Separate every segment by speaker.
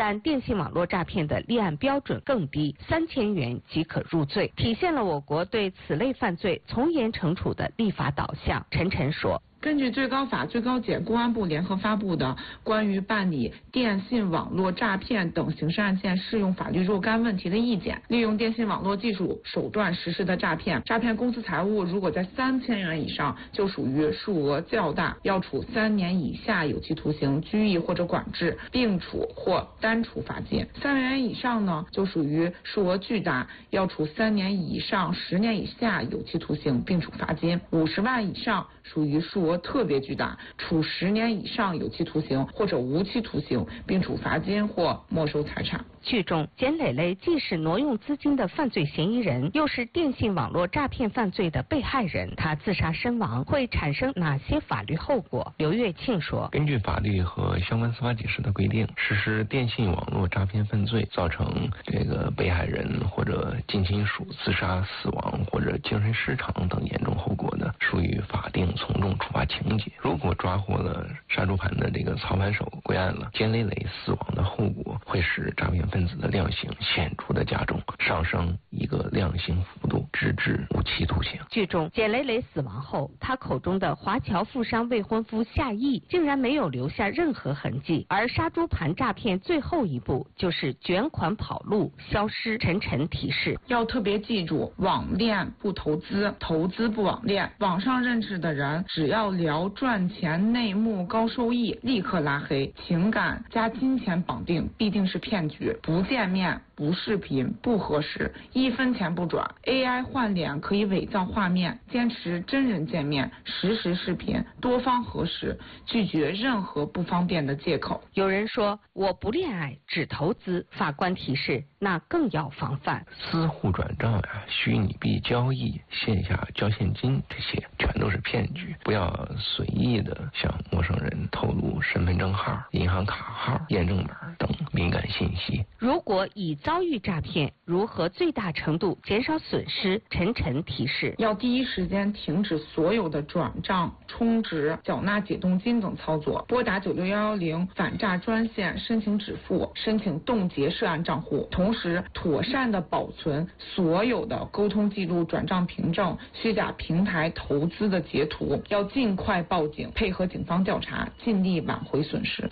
Speaker 1: 但电信网络诈骗的立案标准更低，3000元即可入罪，体现了我国对此类犯罪从严惩处的立法导向。陈晨说。
Speaker 2: 根据最高法、最高检、公安部联合发布的关于办理电信网络诈骗等刑事案件适用法律若干问题的意见，利用电信网络技术手段实施的诈骗公私财物，如果在3000元以上，就属于数额较大，要处3年以下有期徒刑、拘役或者管制，并处或单处罚金；3万元以上呢，就属于数额巨大，要处3年以上10年以下有期徒刑，并处罚金；50万以上属于数额特别巨大，处10年以上有期徒刑或者无期徒刑，并处罚金或没收财产。
Speaker 1: 剧中，简磊磊既是挪用资金的犯罪嫌疑人，又是电信网络诈骗犯罪的被害人。他自杀身亡会产生哪些法律后果？刘跃庆说：
Speaker 3: 根据法律和相关司法解释的规定，实施电信网络诈骗犯罪造成这个被害人或者近亲属自杀、死亡或者精神失常等严重后果的，属于法定从重处罚情节。如果抓获了杀猪盘的这个操盘手归案了，简磊磊死亡的后果会使诈骗分子的量刑显著的加重，上升一个量刑幅度，直至无期徒刑。
Speaker 1: 剧中，简磊磊死亡后，他口中的华侨富商未婚夫夏毅竟然没有留下任何痕迹，而杀猪盘诈骗最后一步就是卷款跑路消失。陈晨提示：
Speaker 2: 要特别记住，网恋不投资，投资不网恋。网上认识的人，只要聊赚钱、内幕、高收益，立刻拉黑。情感加金钱绑定必定是骗局，不见面、不视频、不核实，1分钱不转。AI 换脸可以伪造画面，坚持真人见面、实时视频、多方核实，拒绝任何不方便的借口。
Speaker 1: 有人说我不恋爱，只投资。法官提示，那更要防范
Speaker 3: 私户转账呀、虚拟币交易、线下交现金，这些全都是骗局。不要随意的向陌生人透露身份证号、银行卡号、验证码等敏感信息。
Speaker 1: 如果已遭遇诈骗，如何最大程度减少损失？陈晨提示：
Speaker 2: 要第一时间停止所有的转账、充值、缴纳解冻金等操作，拨打96110反诈专线申请止付、申请冻结涉案账户，同时妥善的保存所有的沟通记录、转账凭证、虚假平台投资的截图，要尽快报警，配合警方调查，尽力挽回损失。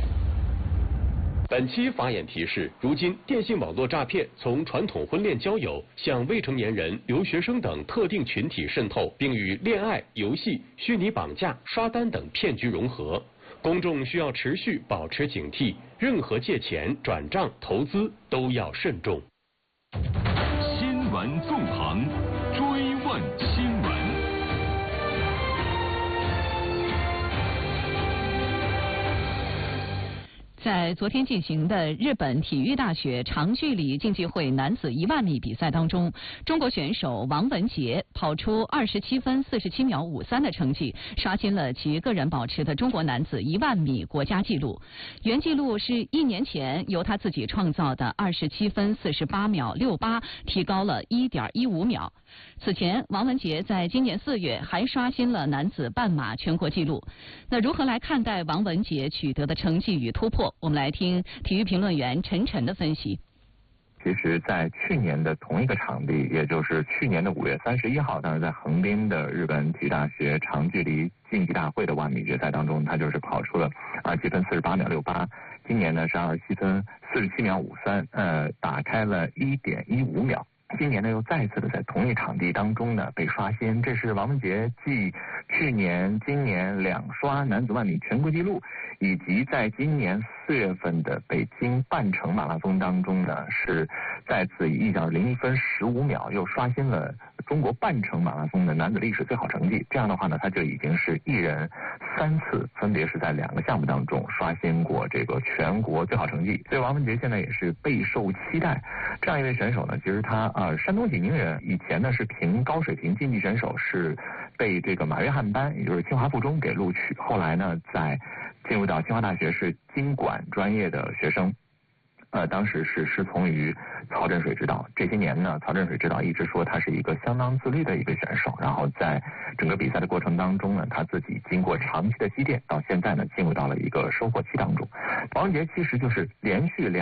Speaker 4: 本期法眼提示：如今电信网络诈骗从传统婚恋交友向未成年人、留学生等特定群体渗透，并与恋爱、游戏、虚拟绑架、刷单等骗局融合。公众需要持续保持警惕，任何借钱、转账、投资都要慎重。
Speaker 5: 新闻纵横，追问新闻。
Speaker 6: 在昨天进行的日本体育大学长距离竞技会男子10000米比赛当中，中国选手王文杰跑出27分47秒53的成绩，刷新了其个人保持的中国男子10000米国家纪录。原纪录是1年前由他自己创造的27分48秒68，提高了1.15秒。此前，王文杰在今年4月还刷新了男子半马全国纪录。那如何来看待王文杰取得的成绩与突破？我们来听体育评论员陈晨的分析。
Speaker 7: 其实在去年的同一个场地，也就是去年的5月31号，当时在横滨的日本体育大学长距离竞技大会的10000米决赛当中，他就是跑出了27分48秒68，今年呢是27分47秒53，打开了1.15秒。今年呢又再次的在同一场地当中呢被刷新，这是王文杰继去年、今年2刷男子10000米全国纪录，以及在今年4月份的北京半程马拉松当中呢是再次以1.01分15秒又刷新了中国半程马拉松的男子历史最好成绩。这样的话呢，他就已经是一人3次，分别是在2个项目当中刷新过这个全国最好成绩。所以王文杰现在也是备受期待。这样一位选手呢，其实他山东济宁人，以前呢是凭高水平竞技选手是被这个马约翰班，也就是清华附中给录取，后来呢在进入到清华大学是经管专业的学生。当时是师从于曹振水指导，这些年呢，曹振水指导一直说他是一个相当自律的一个选手，然后在整个比赛的过程当中呢，他自己经过长期的积淀，到现在呢进入到了一个收获期当中。王文杰其实就是连续